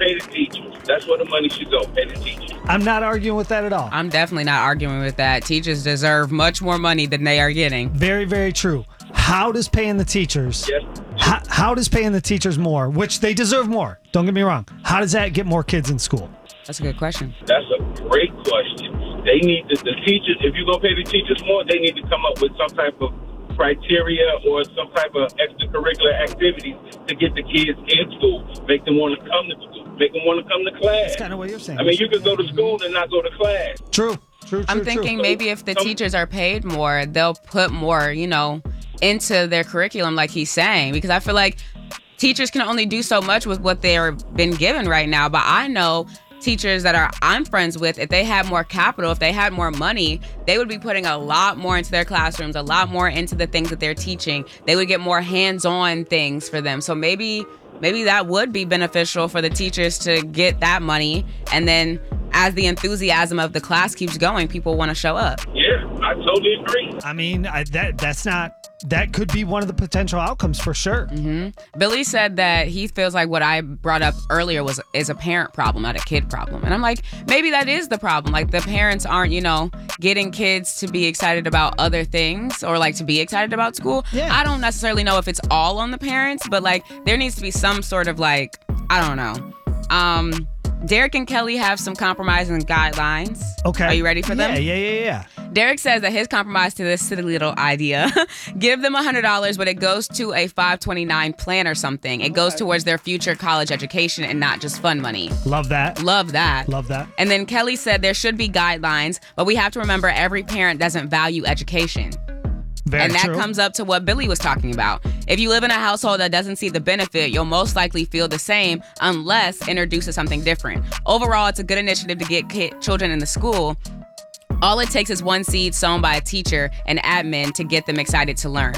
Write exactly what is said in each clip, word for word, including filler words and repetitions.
pay the teachers. That's where the money should go. Pay the teachers. I'm not arguing with that at all. I'm definitely not arguing with that. Teachers deserve much more money than they are getting. Very, very true. How does paying the teachers, Yes. how, how does paying the teachers more, which they deserve more, don't get me wrong, how does that get more kids in school? That's a good question. That's a great question. They need to, the teachers, if you're going to pay the teachers more, they need to come up with some type of criteria or some type of extracurricular activities to get the kids in school, make them want to come to school, make them want to come to class. That's kind of what you're saying. I mean, you could go to school and not go to class. True, true, true, I'm thinking true. maybe if the teachers are paid more, they'll put more, you know, into their curriculum like he's saying. Because I feel like teachers can only do so much with what they're been given right now. But I know teachers that are I'm friends with, if they had more capital, if they had more money, they would be putting a lot more into their classrooms, a lot more into the things that they're teaching. They would get more hands-on things for them. So maybe maybe that would be beneficial for the teachers to get that money. And then as the enthusiasm of the class keeps going, people want to show up. Yeah, I totally agree. I mean, I, that that's not, that could be one of the potential outcomes for sure. Mm-hmm. Billy said that he feels like what I brought up earlier was is a parent problem, not a kid problem. And I'm like, maybe that is the problem. Like the parents aren't, you know, getting kids to be excited about other things or like to be excited about school. Yeah. I don't necessarily know if it's all on the parents, but like there needs to be some sort of like, I don't know. Um, Derek and Kelly have some compromising guidelines. Okay. Are you ready for them? Yeah, yeah, yeah, yeah. Derek says that his compromise to this silly little idea, give them one hundred dollars, but it goes to a five twenty-nine plan or something. It goes towards their future college education and not just fun money. Love that. Love that. Love that. And then Kelly said there should be guidelines, but we have to remember every parent doesn't value education. Very and that true. comes up to what Billy was talking about. If you live in a household that doesn't see the benefit, you'll most likely feel the same unless introduces something different. Overall, it's a good initiative to get kid, children in the school. All it takes is one seed sown by a teacher and admin to get them excited to learn.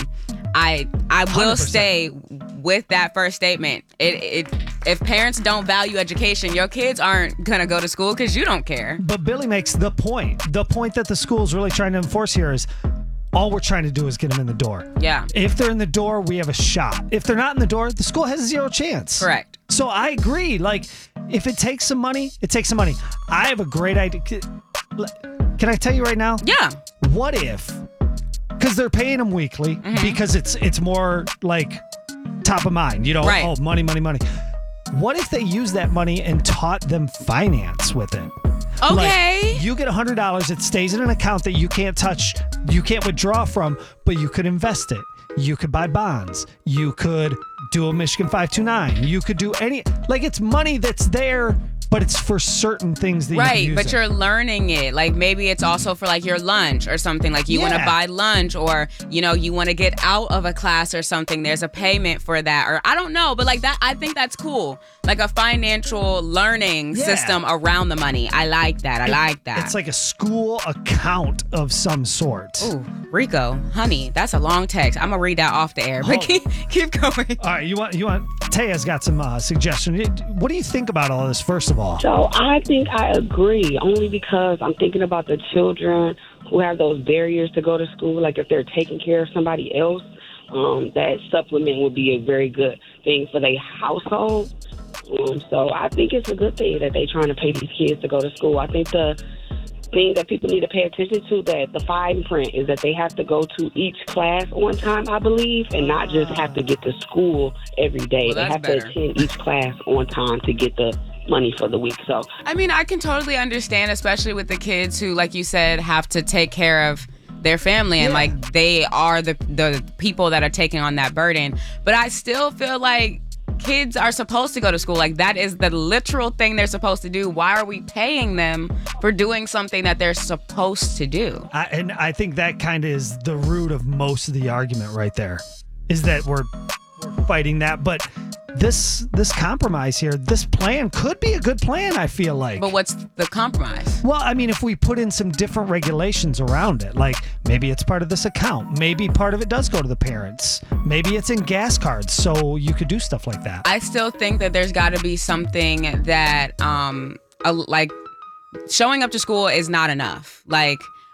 I I will one hundred percent. stay with that first statement. It it if parents don't value education, your kids aren't gonna go to school because you don't care. But Billy makes the point. The point that the school's really trying to enforce here is all we're trying to do is get them in the door. Yeah. If they're in the door, we have a shot. If they're not in the door, the school has zero chance. Correct. So I agree. Like, if it takes some money, it takes some money. I have a great idea. Can I tell you right now? Yeah. What if, because they're paying them weekly, Mm-hmm. because it's it's more like top of mind, you know, Right. oh, money, money, money. What if they use that money and taught them finance with it? Okay. Like, you get one hundred dollars, it stays in an account that you can't touch, you can't withdraw from, but you could invest it. You could buy bonds. You could do a Michigan five two nine. You could do any, like it's money that's there, but it's for certain things that you can Right, use but it. you're learning it. Like maybe it's also for like your lunch or something. Like you want to Yeah. buy lunch or, you know, you want to get out of a class or something. There's a payment for that. Or I don't know, but like that, I think that's cool. Like a financial learning Yeah. system around the money. I like that. I like that. It's like a school account of some sort. Ooh, Rico, honey, that's a long text. I'm going to read that off the air, but Oh. keep, keep going. All right, you want, you want, Taya's got some uh, suggestions. What do you think about all this, first of all? So I think I agree, only because I'm thinking about the children who have those barriers to go to school. Like if they're taking care of somebody else, um, that supplement would be a very good thing for their household. Um, so I think it's a good thing that they're trying to pay these kids to go to school. I think the thing that people need to pay attention to, that the fine print, is that they have to go to each class on time, I believe, and not just have to get to school every day. Well, they that's have better. to attend each class on time to get the money for the week. So I mean, I can totally understand, especially with the kids who, like you said, have to take care of their family and Yeah. like they are the the people that are taking on that burden. But I still feel like kids are supposed to go to school. Like that is the literal thing they're supposed to do. Why are we paying them for doing something that they're supposed to do? I, and I think that kind of is the root of most of the argument right there, is that we're, we're fighting that. But this this compromise here, this plan could be a good plan, I feel like. But what's the compromise? Well, I mean, if we put in some different regulations around it, like maybe it's part of this account, maybe part of it does go to the parents, maybe it's in gas cards, so you could do stuff like that. I still think that there's got to be something that, um, a, like, showing up to school is not enough. Like,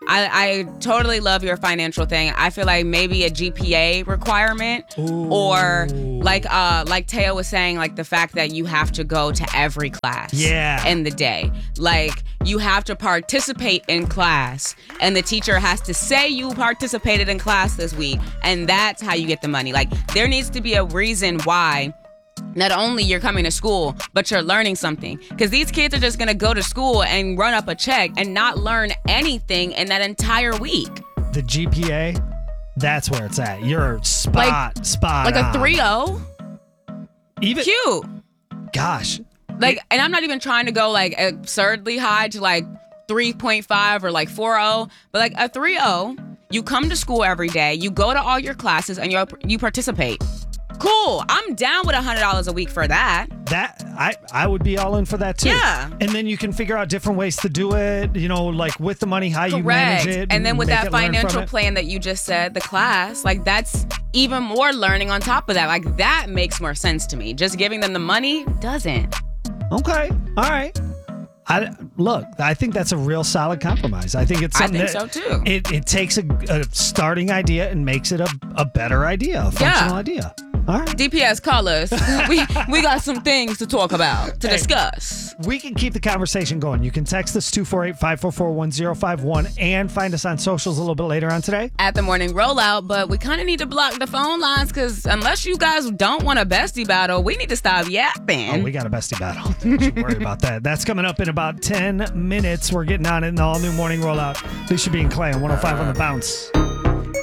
I, I totally love your financial thing. I feel like maybe a G P A requirement, Ooh. or like uh like Taya was saying, like the fact that you have to go to every class Yeah. in the day. Like you have to participate in class, and the teacher has to say you participated in class this week, and that's how you get the money. Like there needs to be a reason why not only you're coming to school, but you're learning something. Because these kids are just going to go to school and run up a check and not learn anything in that entire week. The G P A, that's where it's at. You're spot, Like- spot Like a on. three oh, Even, cute. gosh. Like, and I'm not even trying to go like absurdly high to like three point five or like four oh, but like a three oh, you come to school every day, you go to all your classes, and you you participate. Cool. I'm down with one hundred dollars a week for that. That I I would be all in for that too. Yeah. And then you can figure out different ways to do it, you know, like with the money, how you manage Correct. it. And then with make that it, learn from financial it. plan that you just said, the class, like that's even more learning on top of that. Like that makes more sense to me. Just giving them the money doesn't. Okay. All right. I, look, I think that's a real solid compromise. I think it's I something think that so too. It, it takes a, a starting idea and makes it a, a better idea, a functional idea. All right. D P S, call us. we we got some things to talk about, to Hey. discuss. We can keep the conversation going. You can text us two four eight, five four four, one zero five one and find us on socials a little bit later on today. At the morning rollout, but we kind of need to block the phone lines because unless you guys don't want a bestie battle, we need to stop yapping. Oh, we got a bestie battle. Don't you worry about that. That's coming up in about ten minutes. We're getting on it in the all new morning rollout. This should be in Clay on one oh five on the bounce.